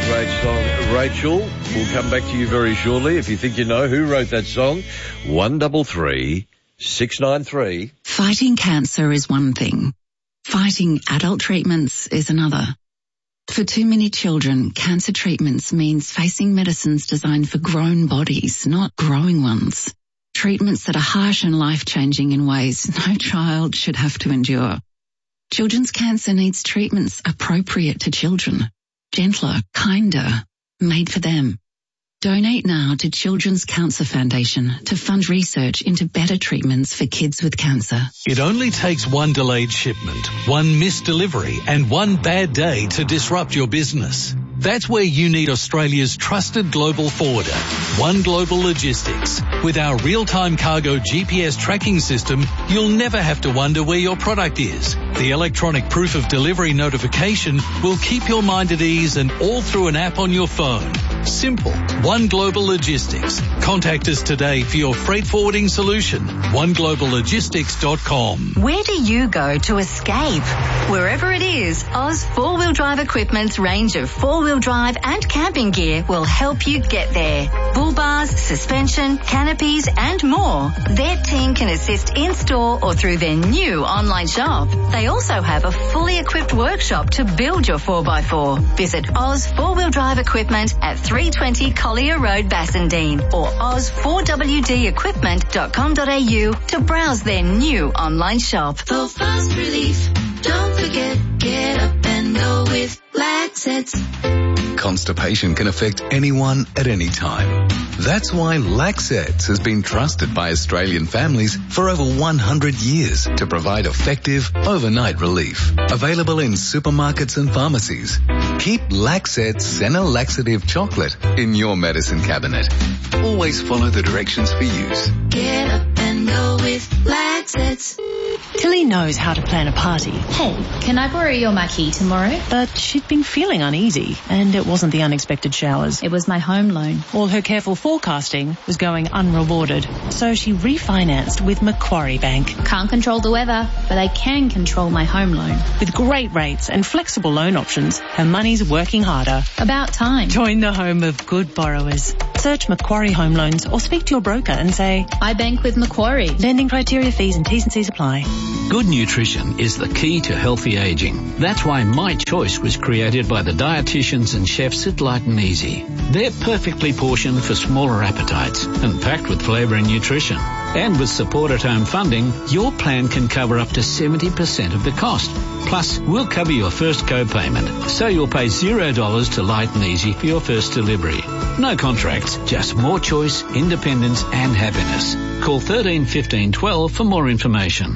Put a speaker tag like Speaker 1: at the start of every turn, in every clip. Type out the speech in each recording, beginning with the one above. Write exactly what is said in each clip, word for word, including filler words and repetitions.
Speaker 1: Great song, Rachel. We'll come back to you very shortly. If you think you know who wrote that song, one double three six nine three.
Speaker 2: Fighting cancer is one thing. Fighting adult treatments is another. For too many children, cancer treatments means facing medicines designed for grown bodies, not growing ones. Treatments that are harsh and life-changing in ways no child should have to endure. Children's cancer needs treatments appropriate to children. Gentler, kinder, made for them. Donate now to Children's Cancer Foundation to fund research into better treatments for kids with cancer.
Speaker 3: It only takes one delayed shipment, one missed delivery, and one bad day to disrupt your business. That's where you need Australia's trusted global forwarder, One Global Logistics. With our real-time cargo G P S tracking system, you'll never have to wonder where your product is. The electronic proof of delivery notification will keep your mind at ease and all through an app on your phone. Simple. One Global Logistics. Contact us today for your freight forwarding solution. one global logistics dot com.
Speaker 4: Where do you go to escape? Wherever it is, Oz four-wheel drive equipment's range of four-wheel drive and camping gear will help you get there. Bull bars, suspension, canopies and more. Their team can assist in-store or through their new online shop. They also have a fully equipped workshop to build your four by four. Visit Oz four-wheel drive equipment at three twenty Collier Road, Bassendean or oz four w d equipment dot com dot a u to browse their new online shop.
Speaker 5: For fast relief, don't forget, get up and go with Laxets.
Speaker 6: Constipation can affect anyone at any time. That's why Laxets has been trusted by Australian families for over one hundred years to provide effective overnight relief. Available in supermarkets and pharmacies. Keep Laxets Senna Laxative Chocolate in your medicine cabinet. Always follow the directions for use.
Speaker 5: Get up and go with Laxets.
Speaker 7: Tilly knows how to plan a party.
Speaker 8: Hey, can I borrow your marquee tomorrow?
Speaker 7: But she'd been feeling uneasy, and it wasn't the unexpected showers.
Speaker 8: It was my home loan.
Speaker 7: All her careful forecasting was going unrewarded, so she refinanced with Macquarie Bank.
Speaker 8: Can't control the weather, but I can control my home loan.
Speaker 7: With great rates and flexible loan options, her money's working harder.
Speaker 8: About time.
Speaker 7: Join the home of good borrowers. Search Macquarie Home Loans or speak to your broker and say,
Speaker 8: I bank with Macquarie.
Speaker 7: Lending criteria, fees and T's and C's apply.
Speaker 9: Good nutrition is the key to healthy aging. That's why My Choice was created by the dietitians and chefs at Light and Easy. They're perfectly portioned for smaller appetites and packed with flavour and nutrition. And with support at home funding, your plan can cover up to seventy percent of the cost. Plus, we'll cover your first co-payment, so you'll pay zero dollars to Light and Easy for your first delivery. No contracts, just more choice, independence and happiness. Call thirteen fifteen twelve for more information.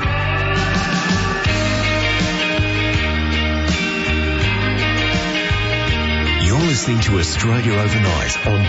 Speaker 10: You're listening to Australia Overnight on